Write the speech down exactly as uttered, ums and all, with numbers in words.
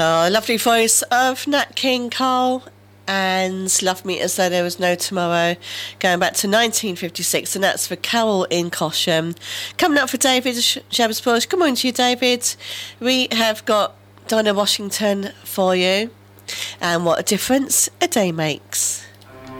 Oh, lovely voice of Nat King Cole and Love Me As Though There Was No Tomorrow, going back to nineteen fifty-six, and that's for Carol in Cosham. Coming up for David Shepherd's Bush. Good morning to you, David. We have got Dinah Washington for you, and what a difference a day makes.